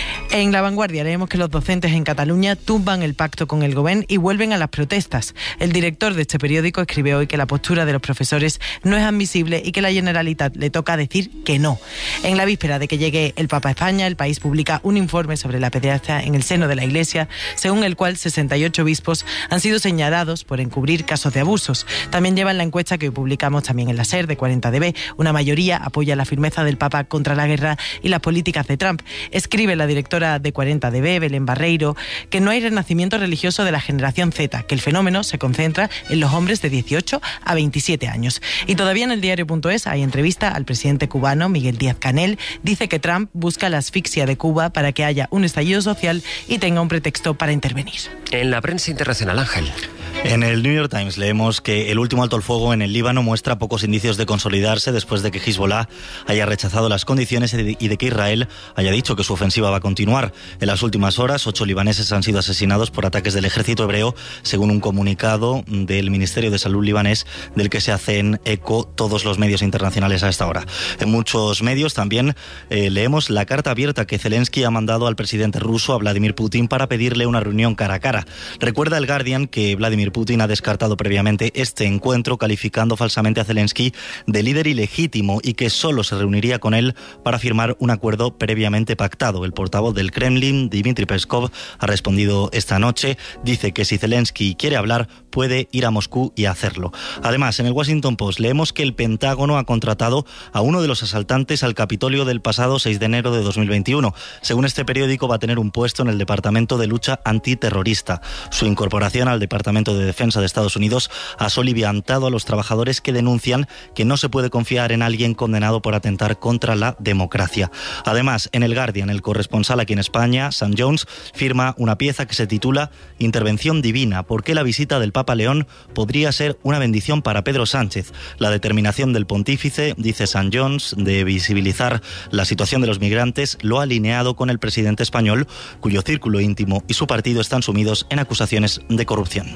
En La Vanguardia leemos que los docentes en Cataluña tumban el pacto con el Gobierno y vuelven a las protestas. El director de este periódico escribe hoy que la postura de los profesores no es admisible y que la Generalitat le toca decir que no. En la víspera de que llegue el Papa a España, El País publica un informe sobre la pederastia en el seno de la Iglesia, según el cual sesenta y ocho obispos han sido señalados por encubrir casos de abusos. También llevan la encuesta que hoy publicamos también en la SER de cuarenta D B. Una mayoría apoya la firmeza del Papa contra la guerra y las políticas de Trump. Escribe la directora de cuarenta D B, Belén Barreiro, que no hay renacimiento religioso de la generación Z, que el fenómeno se concentra en los hombres de dieciocho a veintisiete años. Y todavía en el diario.es hay entrevista al presidente cubano, Miguel Díaz-Canel. Dice que Trump busca la asfixia de Cuba para que haya un estallido social y tenga un pretexto para intervenir. En la prensa internacional, Ángel. En el New York Times leemos que el último alto el fuego en el Líbano muestra pocos indicios de consolidarse después de que Hezbollah haya rechazado las condiciones y de que Israel haya dicho que su ofensiva va a continuar. En las últimas horas, ocho libaneses han sido asesinados por ataques del ejército hebreo, según un comunicado del Ministerio de Salud libanés, del que se hacen eco todos los medios internacionales a esta hora. En muchos medios también eh, leemos la carta abierta que Zelensky ha mandado al presidente ruso, a Vladimir Putin, para pedirle una reunión cara a cara. Recuerda el Guardian que Vladimir Putin ha descartado previamente este encuentro, calificando falsamente a Zelensky de líder ilegítimo y que solo se reuniría con él para firmar un acuerdo previamente pactado. El portavoz del Kremlin, Dmitry Peskov, ha respondido esta noche. Dice que si Zelensky quiere hablar, puede ir a Moscú y hacerlo. Además, en el Washington Post leemos que el Pentágono ha contratado a uno de los asaltantes al Capitolio del pasado seis de enero de dos mil veintiuno. Según este periódico, va a tener un puesto en el Departamento de Lucha Antiterrorista. Su incorporación al Departamento de Defensa de Estados Unidos ha soliviantado a los trabajadores que denuncian que no se puede confiar en alguien condenado por atentar contra la democracia. Además, en el Guardian, el corresponsal aquí en España, Sam Jones, firma una pieza que se titula Intervención divina, ¿por qué la visita del Papa León podría ser una bendición para Pedro Sánchez? La determinación del pontífice, dice Sam Jones, de visibilizar la situación de los migrantes lo ha alineado con el presidente español, cuyo círculo íntimo y su partido están sumidos en acusaciones de corrupción.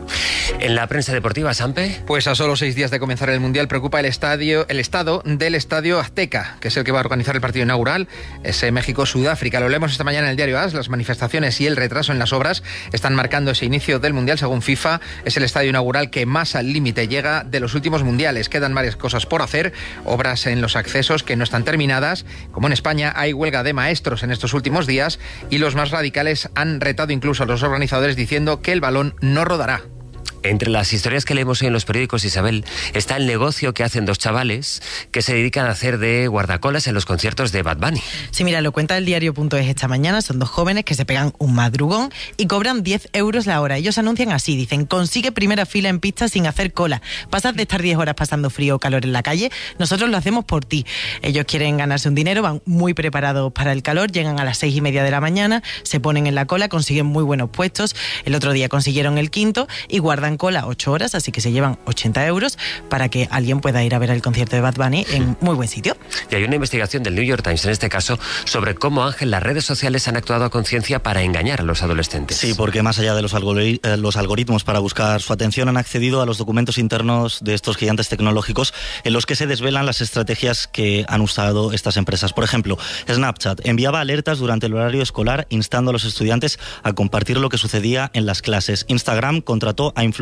En la prensa deportiva, Sampe. Pues a solo seis días de comenzar el Mundial preocupa el estadio, el estado del Estadio Azteca, que es el que va a organizar el partido inaugural, ese México-Sudáfrica. Lo leemos esta mañana en el diario A S. Las manifestaciones y el retraso en las obras están marcando ese inicio del Mundial. Según FIFA, es el estadio inaugural que más al límite llega de los últimos mundiales. Quedan varias cosas por hacer, obras en los accesos que no están terminadas. Como en España, hay huelga de maestros en estos últimos días y los más radicales han retado incluso a los organizadores diciendo que el balón no rodará. Entre las historias que leemos hoy en los periódicos, Isabel, está el negocio que hacen dos chavales que se dedican a hacer de guardacolas en los conciertos de Bad Bunny. Sí, mira, lo cuenta el diario.es esta mañana. Son dos jóvenes que se pegan un madrugón y cobran diez euros la hora. Ellos anuncian así, dicen: consigue primera fila en pista sin hacer cola. Pasas de estar diez horas pasando frío o calor en la calle, nosotros lo hacemos por ti. Ellos quieren ganarse un dinero, van muy preparados para el calor, llegan a las seis y media de la mañana, se ponen en la cola, consiguen muy buenos puestos. El otro día consiguieron el quinto y guardan cola ocho horas, así que se llevan ochenta euros para que alguien pueda ir a ver el concierto de Bad Bunny en muy buen sitio. Y hay una investigación del New York Times, en este caso, sobre cómo, Ángel, las redes sociales han actuado a conciencia para engañar a los adolescentes. Sí, porque más allá de los, algori- eh, los algoritmos para buscar su atención, han accedido a los documentos internos de estos gigantes tecnológicos en los que se desvelan las estrategias que han usado estas empresas. Por ejemplo, Snapchat enviaba alertas durante el horario escolar instando a los estudiantes a compartir lo que sucedía en las clases. Instagram contrató a influencers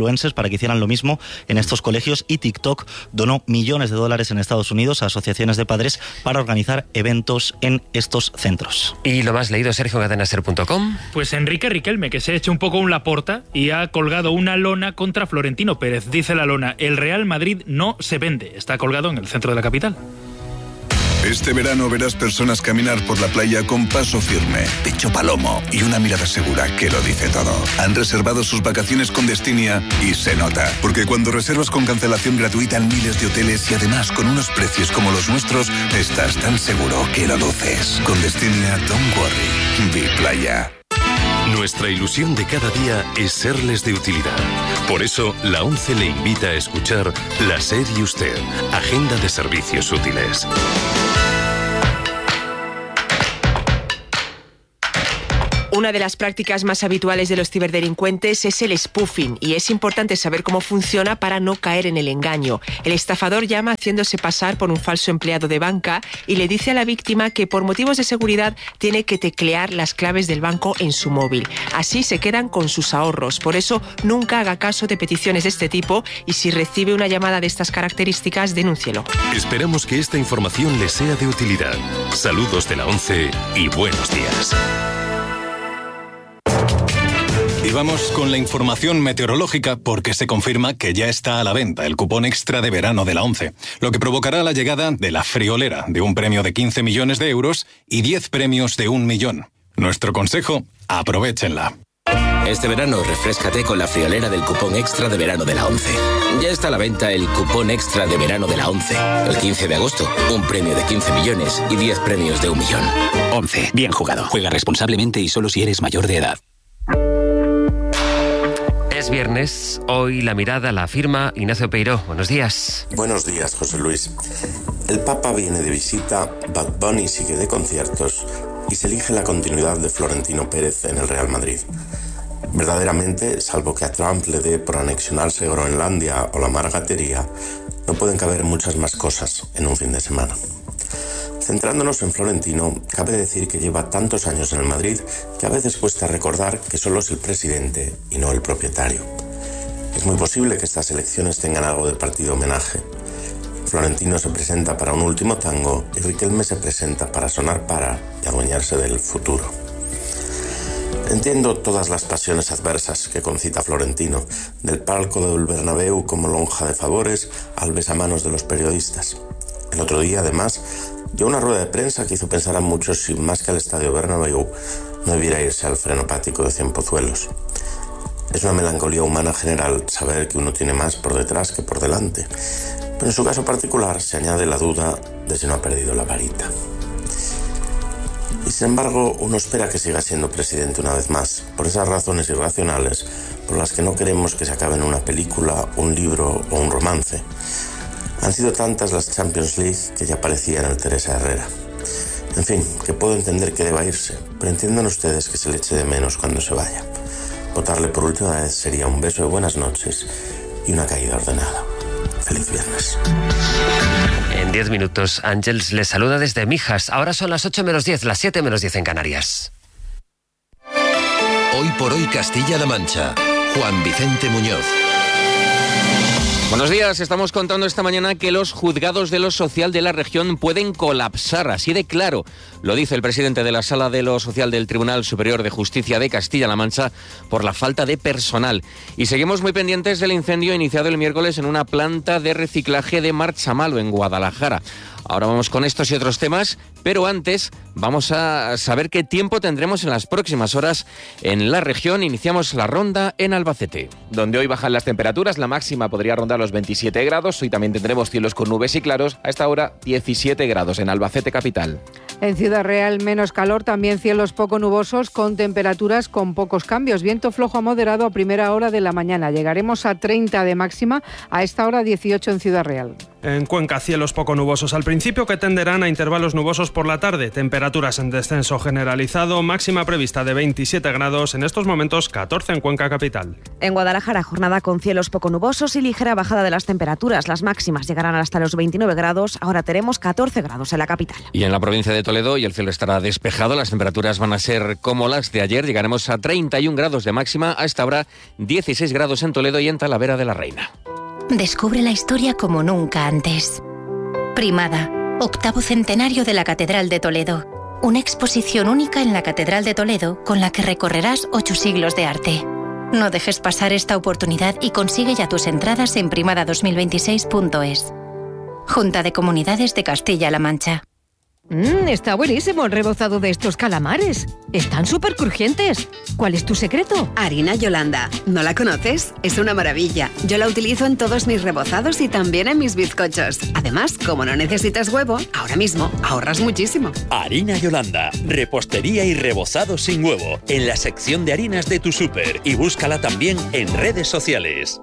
influencers para que hicieran lo mismo en estos colegios, y TikTok donó millones de dólares en Estados Unidos a asociaciones de padres para organizar eventos en estos centros. ¿Y lo más leído, Sergio, en cadena ser punto com? Pues Enrique Riquelme, que se ha hecho un poco un Laporta y ha colgado una lona contra Florentino Pérez. Dice la lona: el Real Madrid no se vende. Está colgado en el centro de la capital. Este verano verás personas caminar por la playa con paso firme, pecho palomo y una mirada segura que lo dice todo. Han reservado sus vacaciones con Destinia y se nota, porque cuando reservas con cancelación gratuita en miles de hoteles y además con unos precios como los nuestros, estás tan seguro que lo luces. Con Destinia, don't worry, vi playa. Nuestra ilusión de cada día es serles de utilidad. Por eso, la ONCE le invita a escuchar La SER y Usted, Agenda de Servicios Útiles. Una de las prácticas más habituales de los ciberdelincuentes es el spoofing, y es importante saber cómo funciona para no caer en el engaño. El estafador llama haciéndose pasar por un falso empleado de banca y le dice a la víctima que por motivos de seguridad tiene que teclear las claves del banco en su móvil. Así se quedan con sus ahorros. Por eso nunca haga caso de peticiones de este tipo, y si recibe una llamada de estas características, denúncielo. Esperamos que esta información le sea de utilidad. Saludos de la ONCE y buenos días. Y vamos con la información meteorológica, porque se confirma que ya está a la venta el cupón extra de verano de la ONCE, lo que provocará la llegada de la friolera de un premio de quince millones de euros y diez premios de un millón. Nuestro consejo: aprovéchenla. Este verano refréscate con la friolera del cupón extra de verano de la ONCE. Ya está a la venta el cupón extra de verano de la ONCE. El quince de agosto, un premio de quince millones y diez premios de un millón. ONCE, bien jugado. Juega responsablemente y solo si eres mayor de edad. Es viernes, hoy la mirada la firma Ignacio Peiró. Buenos días. Buenos días, José Luis. El Papa viene de visita, Bad Bunny sigue de conciertos y se elige la continuidad de Florentino Pérez en el Real Madrid. Verdaderamente, salvo que a Trump le dé por anexionarse Groenlandia o la Mar Gatería, no pueden caber muchas más cosas en un fin de semana. Centrándonos en Florentino, cabe decir que lleva tantos años en el Madrid que a veces cuesta recordar que solo es el presidente y no el propietario. Es muy posible que estas elecciones tengan algo de partido homenaje. Florentino se presenta para un último tango y Riquelme se presenta para sonar para y adueñarse del futuro. Entiendo todas las pasiones adversas que concita Florentino, del palco del Bernabéu como lonja de favores al besamanos de los periodistas. El otro día, además, dio una rueda de prensa que hizo pensar a muchos si más que al estadio Bernabéu no debiera irse al frenopático de Cienpozuelos. Es una melancolía humana general saber que uno tiene más por detrás que por delante, pero en su caso particular se añade la duda de si no ha perdido la varita. Y sin embargo, uno espera que siga siendo presidente una vez más, por esas razones irracionales por las que no queremos que se acabe en una película, un libro o un romance. Han sido tantas las Champions League que ya parecía en el Teresa Herrera. En fin, que puedo entender que deba irse, pero entiendan ustedes que se le eche de menos cuando se vaya. Votarle por última vez sería un beso de buenas noches y una caída ordenada. Feliz viernes. En diez minutos, Ángels les saluda desde Mijas. Ahora son las ocho menos diez, las siete menos diez en Canarias. Hoy por hoy Castilla-La Mancha. Juan Vicente Muñoz. Buenos días, estamos contando esta mañana que los juzgados de lo social de la región pueden colapsar, así de claro. Lo dice el presidente de la Sala de lo Social del Tribunal Superior de Justicia de Castilla-La Mancha por la falta de personal. Y seguimos muy pendientes del incendio iniciado el miércoles en una planta de reciclaje de Marchamalo, en Guadalajara. Ahora vamos con estos y otros temas, pero antes vamos a saber qué tiempo tendremos en las próximas horas en la región. Iniciamos la ronda en Albacete, donde hoy bajan las temperaturas. La máxima podría rondar los veintisiete grados. Hoy también tendremos cielos con nubes y claros. A esta hora, diecisiete grados en Albacete capital. En Ciudad Real, menos calor, también cielos poco nubosos con temperaturas con pocos cambios. Viento flojo a moderado a primera hora de la mañana. Llegaremos a treinta de máxima, a esta hora dieciocho en Ciudad Real. En Cuenca, cielos poco nubosos al principio que tenderán a intervalos nubosos por la tarde. Temperaturas en descenso generalizado, máxima prevista de veintisiete grados, en estos momentos catorce en Cuenca capital. En Guadalajara, jornada con cielos poco nubosos y ligera bajada de las temperaturas. Las máximas llegarán hasta los veintinueve grados, ahora tenemos catorce grados en la capital. Y en la provincia de Toledo, y el cielo estará despejado, las temperaturas van a ser como las de ayer. Llegaremos a treinta y un grados de máxima, a esta hora dieciséis grados en Toledo y en Talavera de la Reina. Descubre la historia como nunca antes. Primada, octavo centenario de la Catedral de Toledo. Una exposición única en la Catedral de Toledo con la que recorrerás ocho siglos de arte. No dejes pasar esta oportunidad y consigue ya tus entradas en primada dos mil veintiséis punto es. Junta de Comunidades de Castilla-La Mancha. Mmm, está buenísimo el rebozado de estos calamares. Están súper crujientes. ¿Cuál es tu secreto? Harina Yolanda. ¿No la conoces? Es una maravilla. Yo la utilizo en todos mis rebozados y también en mis bizcochos. Además, como no necesitas huevo, ahora mismo ahorras muchísimo. Harina Yolanda. Repostería y rebozado sin huevo. En la sección de harinas de tu súper. Y búscala también en redes sociales.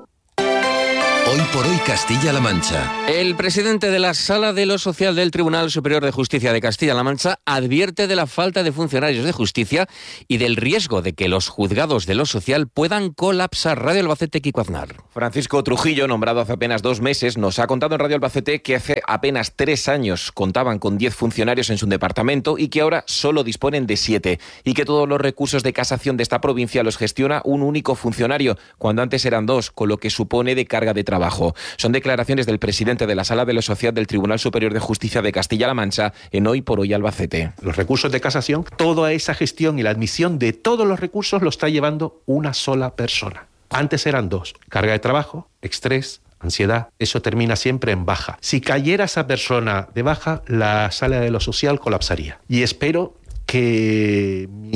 Hoy por hoy Castilla-La Mancha. El presidente de la Sala de lo Social del Tribunal Superior de Justicia de Castilla-La Mancha advierte de la falta de funcionarios de justicia y del riesgo de que los juzgados de lo social puedan colapsar. Radio Albacete, Kiko Aznar. Francisco Trujillo, nombrado hace apenas dos meses, nos ha contado en Radio Albacete que hace apenas tres años contaban con diez funcionarios en su departamento y que ahora solo disponen de siete, y que todos los recursos de casación de esta provincia los gestiona un único funcionario, cuando antes eran dos, con lo que supone de carga de trabajo. Son declaraciones del presidente de la Sala de lo Social del Tribunal Superior de Justicia de Castilla-La Mancha en Hoy por Hoy Albacete. Los recursos de casación, toda esa gestión y la admisión de todos los recursos lo está llevando una sola persona. Antes eran dos. Carga de trabajo, estrés, ansiedad, eso termina siempre en baja. Si cayera esa persona de baja, la Sala de lo Social colapsaría. Y espero que mi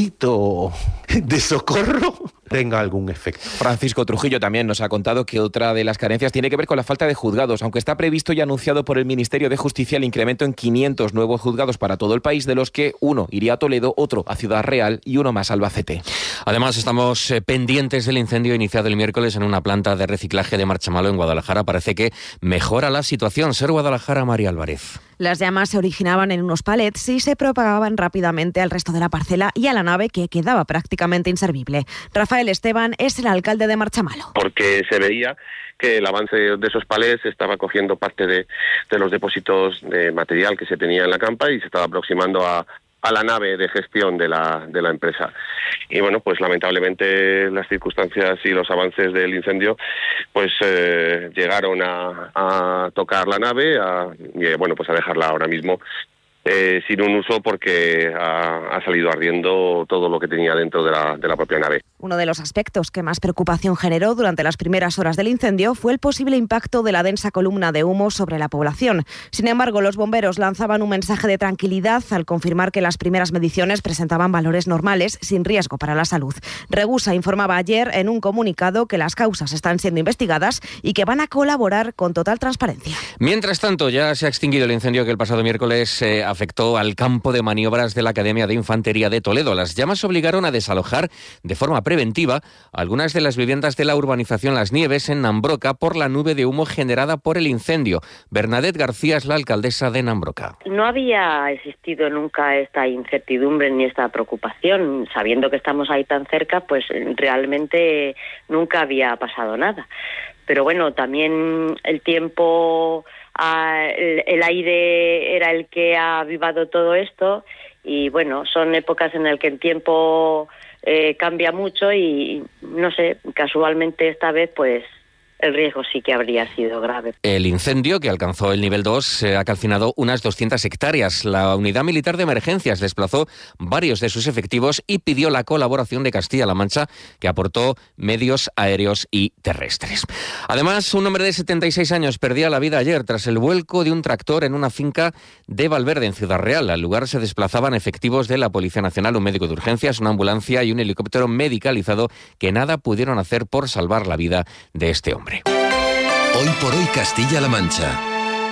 grito de socorro tenga algún efecto. Francisco Trujillo también nos ha contado que otra de las carencias tiene que ver con la falta de juzgados, aunque está previsto y anunciado por el Ministerio de Justicia el incremento en quinientos nuevos juzgados para todo el país, de los que uno iría a Toledo, otro a Ciudad Real y uno más a Albacete. Además, estamos eh, pendientes del incendio iniciado el miércoles en una planta de reciclaje de Marchamalo en Guadalajara. Parece que mejora la situación. Ser Guadalajara, María Álvarez. Las llamas se originaban en unos palets y se propagaban rápidamente al resto de la parcela y a la nave, que quedaba prácticamente inservible. Rafael Esteban es el alcalde de Marchamalo. Porque se veía que el avance de esos palets estaba cogiendo parte de, de los depósitos de material que se tenía en la campa y se estaba aproximando a, a la nave de gestión de la, de la empresa. Y bueno, pues lamentablemente las circunstancias y los avances del incendio pues eh, llegaron a, a tocar la nave a, y bueno, pues a dejarla ahora mismo Eh, sin un uso, porque ha, ha salido ardiendo todo lo que tenía dentro de la, de la propia nave. Uno de los aspectos que más preocupación generó durante las primeras horas del incendio fue el posible impacto de la densa columna de humo sobre la población. Sin embargo, los bomberos lanzaban un mensaje de tranquilidad al confirmar que las primeras mediciones presentaban valores normales, sin riesgo para la salud. Regusa informaba ayer en un comunicado que las causas están siendo investigadas y que van a colaborar con total transparencia. Mientras tanto, ya se ha extinguido el incendio que el pasado miércoles eh, afectó al campo de maniobras de la Academia de Infantería de Toledo. Las llamas obligaron a desalojar de forma preventiva algunas de las viviendas de la urbanización Las Nieves en Nambroca por la nube de humo generada por el incendio. Bernadette García es la alcaldesa de Nambroca. No había existido nunca esta incertidumbre ni esta preocupación. Sabiendo que estamos ahí tan cerca, pues realmente nunca había pasado nada. Pero bueno, también el tiempo... Ah, el, el aire era el que ha avivado todo esto y bueno, son épocas en las que el tiempo eh, cambia mucho y no sé, casualmente esta vez pues el riesgo sí que habría sido grave. El incendio, que alcanzó el nivel dos, ha calcinado unas doscientas hectáreas. La Unidad Militar de Emergencias desplazó varios de sus efectivos y pidió la colaboración de Castilla-La Mancha, que aportó medios aéreos y terrestres. Además, un hombre de setenta y seis años perdía la vida ayer tras el vuelco de un tractor en una finca de Valverde, en Ciudad Real. Al lugar se desplazaban efectivos de la Policía Nacional, un médico de urgencias, una ambulancia y un helicóptero medicalizado que nada pudieron hacer por salvar la vida de este hombre. Hoy por hoy Castilla-La Mancha.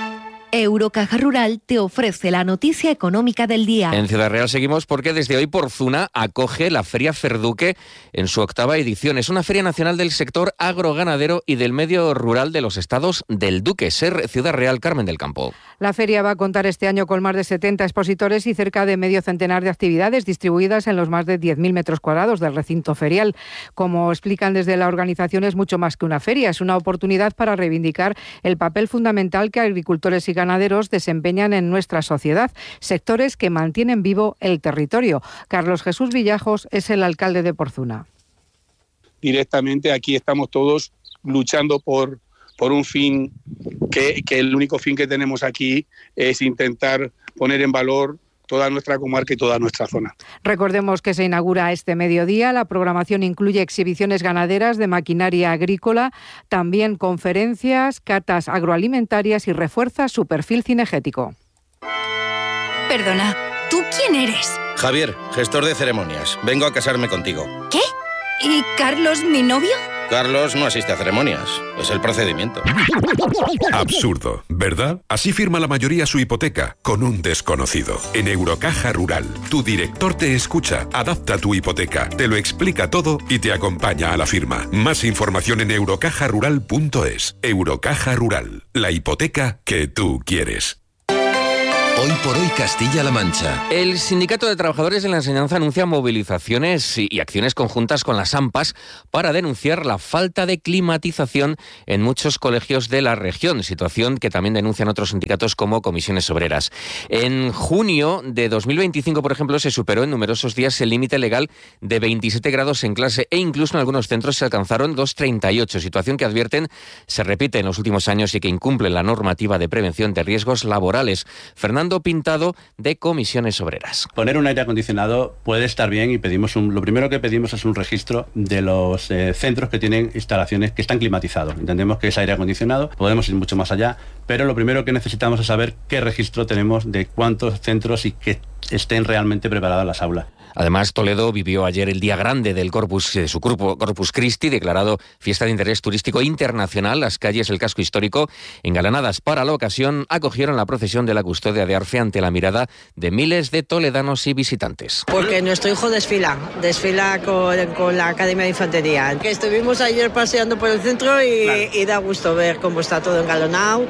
Eurocaja Rural te ofrece la noticia económica del día. En Ciudad Real seguimos porque desde hoy Porzuna acoge la Feria Ferduque en su octava edición. Es una feria nacional del sector agroganadero y del medio rural de los estados del Duque. Ser Ciudad Real, Carmen del Campo. La feria va a contar este año con más de setenta expositores y cerca de medio centenar de actividades distribuidas en los más de diez mil metros cuadrados del recinto ferial. Como explican desde la organización, es mucho más que una feria, es una oportunidad para reivindicar el papel fundamental que agricultores y ganaderos desempeñan en nuestra sociedad, sectores que mantienen vivo el territorio. Carlos Jesús Villajos es el alcalde de Porzuna. Directamente aquí estamos todos luchando por, por un fin que, que el único fin que tenemos aquí es intentar poner en valor toda nuestra comarca y toda nuestra zona. Recordemos que se inaugura este mediodía. La programación incluye exhibiciones ganaderas de maquinaria agrícola, también conferencias, catas agroalimentarias y refuerza su perfil cinegético. Perdona, ¿tú quién eres? Javier, gestor de ceremonias. Vengo a casarme contigo. ¿Qué? ¿Y Carlos, mi novio? Carlos no asiste a ceremonias, es el procedimiento. Absurdo, ¿verdad? Así firma la mayoría su hipoteca, con un desconocido. En Eurocaja Rural, tu director te escucha, adapta tu hipoteca, te lo explica todo y te acompaña a la firma. Más información en eurocaja rural punto es. Eurocaja Rural, la hipoteca que tú quieres. Hoy por hoy Castilla-La Mancha. El Sindicato de Trabajadores de la Enseñanza anuncia movilizaciones y acciones conjuntas con las AMPAs para denunciar la falta de climatización en muchos colegios de la región, situación que también denuncian otros sindicatos como Comisiones Obreras. En junio de dos mil veinticinco, por ejemplo, se superó en numerosos días el límite legal de veintisiete grados en clase e incluso en algunos centros se alcanzaron dos coma treinta y ocho, situación que advierten se repite en los últimos años y que incumple la normativa de prevención de riesgos laborales. Fernando Pintado, de Comisiones Obreras. Poner un aire acondicionado puede estar bien y pedimos un, lo primero que pedimos es un registro de los eh, centros que tienen instalaciones que están climatizados. Entendemos que es aire acondicionado, podemos ir mucho más allá, pero lo primero que necesitamos es saber qué registro tenemos de cuántos centros y que estén realmente preparadas las aulas. Además, Toledo vivió ayer el día grande del Corpus, de su grupo Corpus Christi, declarado fiesta de interés turístico internacional. Las calles del casco histórico, engalanadas para la ocasión, acogieron la procesión de la custodia de Arfe ante la mirada de miles de toledanos y visitantes. Porque nuestro hijo desfila, desfila con, con la Academia de Infantería. Que estuvimos ayer paseando por el centro y, claro. y da gusto ver cómo está todo engalonado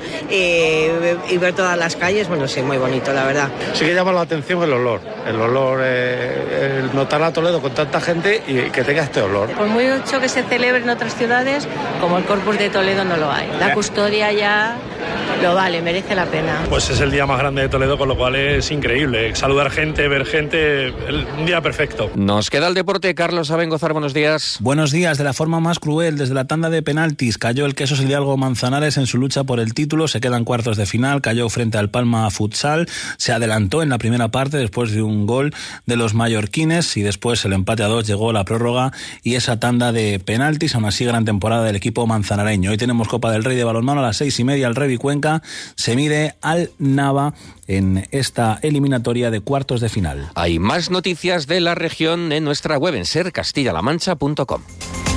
y, y ver todas las calles. Bueno, sí, muy bonito, la verdad. Sí que llama la atención el olor, el olor... Eh... el notar a Toledo con tanta gente y que tenga este olor. Por mucho que se celebre en otras ciudades, como el Corpus de Toledo no lo hay. La custodia ya lo vale, merece la pena. Pues es el día más grande de Toledo, con lo cual es increíble. Saludar gente, ver gente, el, un día perfecto. Nos queda el deporte. Carlos Abengozar, buenos días. Buenos días. De la forma más cruel, desde la tanda de penaltis, cayó el Quesos Hidalgo Manzanares en su lucha por el título. Se quedan cuartos de final, cayó frente al Palma Futsal. Se adelantó en la primera parte después de un gol de los mallorquines y después el empate a dos, llegó la prórroga y esa tanda de penaltis. Aún así, gran temporada del equipo manzanareño. Hoy tenemos Copa del Rey de balonmano a las seis y media. El Revi Cuenca se mide al Nava en esta eliminatoria de cuartos de final. Hay más noticias de la región en nuestra web en ser castilla la mancha punto com.